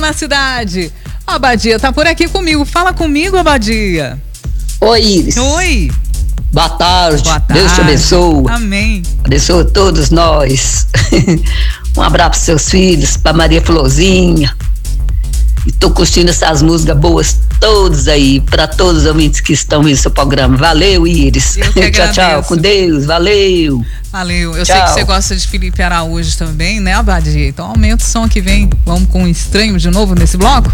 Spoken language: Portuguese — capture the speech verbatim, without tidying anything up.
na cidade. A Abadia tá por aqui comigo. Fala comigo, Abadia. Oi, Iris. Oi. Boa tarde. Boa tarde. Deus te abençoe. Amém. Abençoe todos nós. Um abraço para seus filhos, para Maria Florzinha. E tô curtindo essas músicas boas todas aí, para todos os ouvintes que estão vendo seu programa. Valeu, Iris. Tchau, tchau. Com Deus. Valeu. Valeu. Eu tchau. sei que você gosta de Felipe Araújo também, né, Abadia? Então aumenta o som que vem. Vamos com um estranho de novo nesse bloco?